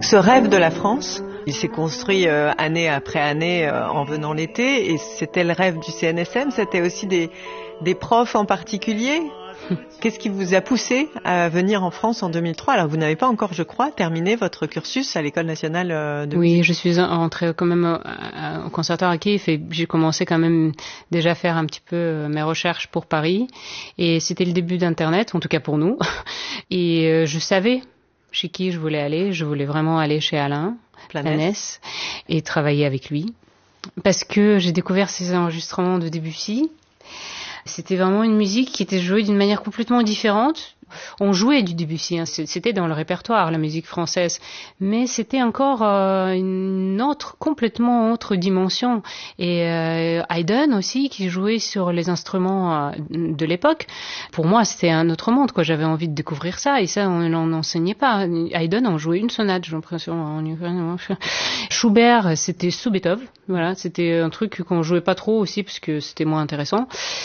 ce rêve de la France, il s'est construit année après année en venant l'été, et c'était le rêve du CNSM. C'était aussi des profs en particulier. Qu'est-ce qui vous a poussé à venir en France en 2003? Alors vous n'avez pas encore, je crois, terminé votre cursus à l'École nationale de musique. Oui, je suis rentrée quand même au conservatoire à Kiev et j'ai commencé quand même déjà à faire un petit peu mes recherches pour Paris. Et c'était le début d'Internet, en tout cas pour nous. Et je savais chez qui je voulais aller. Je voulais vraiment aller chez Alain Planès et travailler avec lui. Parce que j'ai découvert ses enregistrements de Debussy. C'était vraiment une musique qui était jouée d'une manière complètement différente. On jouait du Debussy, hein, c'était dans le répertoire, la musique française, mais c'était encore une autre, complètement autre dimension. Et Haydn aussi, qui jouait sur les instruments de l'époque, pour moi c'était un autre monde, quoi. J'avais envie de découvrir ça, et ça on n'en enseignait pas. Haydn on jouait une sonate, j'ai l'impression, en Ukraine. Schubert, c'était sous Beethoven, voilà, c'était un truc qu'on jouait pas trop aussi, parce que c'était moins intéressant.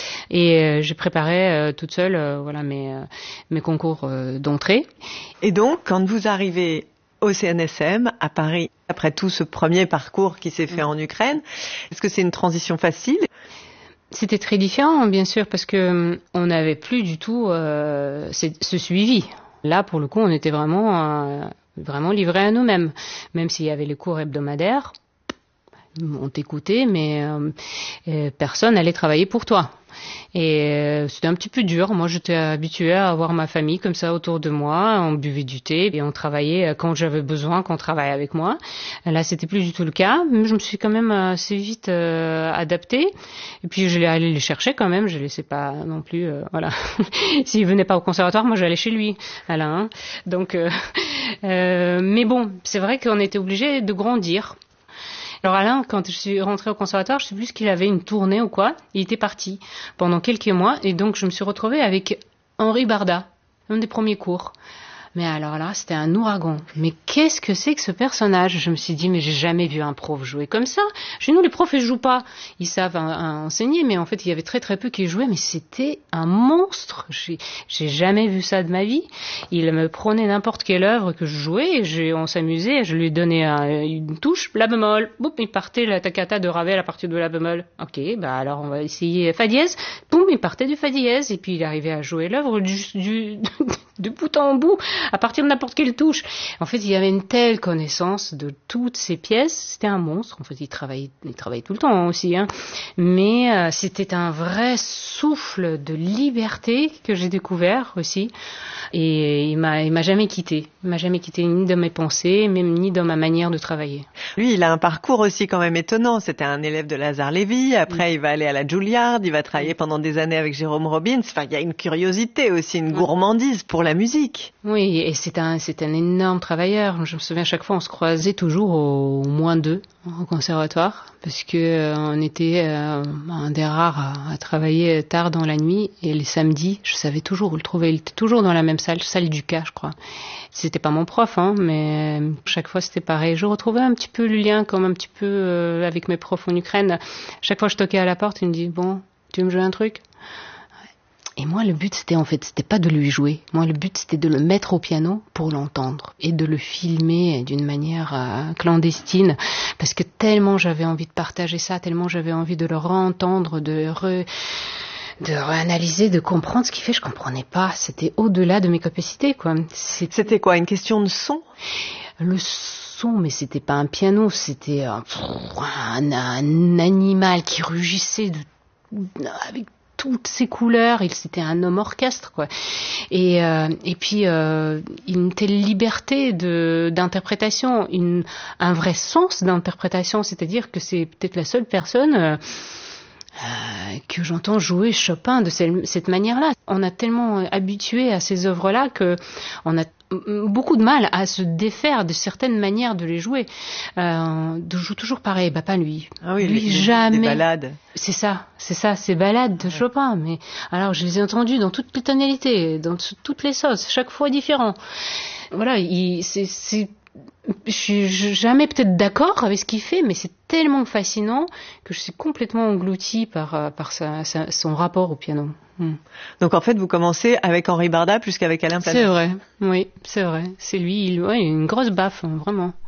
Et j'ai préparé toute seule, voilà, mes concours d'entrée. Et donc, quand vous arrivez au CNSM, à Paris, après tout ce premier parcours qui s'est fait en Ukraine, est-ce que c'est une transition facile? C'était très différent, bien sûr, parce que on n'avait plus du tout ce suivi. Là, pour le coup, on était vraiment livrés à nous-mêmes, même s'il y avait les cours hebdomadaires. On t'écoutait, mais personne n'allait travailler pour toi. Et c'était un petit peu dur. Moi, j'étais habituée à avoir ma famille comme ça autour de moi. On buvait du thé et on travaillait quand j'avais besoin qu'on travaille avec moi. Là, c'était plus du tout le cas. Mais je me suis quand même assez vite adaptée. Et puis, je l'ai allé les chercher quand même. Je les laissais pas non plus. Voilà. S'il venait pas au conservatoire, moi, j'allais chez lui, Alain. Hein. Donc, mais bon, c'est vrai qu'on était obligés de grandir. Alors Alain, quand je suis rentrée au conservatoire, je sais plus qu'il avait une tournée ou quoi, il était parti pendant quelques mois et donc je me suis retrouvée avec Henri Barda, un des premiers cours. Mais alors là, c'était un ouragan. Mais qu'est-ce que c'est que ce personnage? Je me suis dit, mais j'ai jamais vu un prof jouer comme ça. Chez nous, les profs, ils jouent pas. Ils savent enseigner, mais en fait, il y avait très très peu qui jouaient, mais c'était un monstre. J'ai jamais vu ça de ma vie. Il me prenait n'importe quelle œuvre que je jouais, et on s'amusait, je lui donnais une touche, la bémol, boum, il partait la toccata de Ravel à partir de la bémol. Ok, bah alors on va essayer fa dièse, boum, il partait du fa dièse, et puis il arrivait à jouer l'œuvre de bout en bout, à partir de n'importe quelle touche. En fait, il y avait une telle connaissance de toutes ces pièces. C'était un monstre. En fait, il travaillait tout le temps aussi, hein. Mais c'était un vrai souffle de liberté que j'ai découvert aussi. Et il m'a jamais quitté. Il m'a jamais quitté ni dans mes pensées, même ni dans ma manière de travailler. Lui, il a un parcours aussi quand même étonnant. C'était un élève de Lazare Lévy. Après, il va aller à la Juilliard. Il va travailler pendant des années avec Jérôme Robbins. Enfin, il y a une curiosité aussi, une gourmandise pour la musique. Oui, et c'est un énorme travailleur. Je me souviens, à chaque fois, on se croisait toujours au moins 2 au conservatoire, parce que on était un des rares à travailler tard dans la nuit, et les samedis, je savais toujours où le trouver. Il était toujours dans la même salle du cas, je crois. C'était pas mon prof, hein, mais chaque fois c'était pareil. Je retrouvais un petit peu le lien, comme un petit peu avec mes profs en Ukraine. Chaque fois je toquais à la porte, il me dit, bon, tu veux me jouer un truc? Et moi, le but, c'était pas de lui jouer. Moi, le but, c'était de le mettre au piano pour l'entendre et de le filmer d'une manière clandestine, parce que tellement j'avais envie de partager ça, tellement j'avais envie de le entendre, de réanalyser, de comprendre ce qu'il fait. Je comprenais pas. C'était au-delà de mes capacités, quoi. C'était quoi, une question de son? Le son, mais c'était pas un piano, c'était un animal qui rugissait avec toutes ces couleurs. C'était un homme orchestre, quoi. Et puis une telle liberté d'interprétation, un vrai sens d'interprétation, c'est-à-dire que c'est peut-être la seule personne que j'entends jouer Chopin de cette manière-là. On a tellement habitué à ces œuvres-là que on a beaucoup de mal à se défaire de certaines manières de les jouer. De jouer toujours pareil, bah pas lui. Ah oui, lui jamais. Les ballades. C'est ça, ces ballades de Chopin. Mais alors je les ai entendues dans toutes les tonalités, dans toutes les sauces, chaque fois différent. Voilà, je suis jamais peut-être d'accord avec ce qu'il fait, mais c'est tellement fascinant que je suis complètement engloutie par son rapport au piano. Donc en fait, vous commencez avec Henri Barda plus qu'avec Alain Planès. C'est vrai, oui, c'est vrai. C'est lui, il a une grosse baffe, vraiment.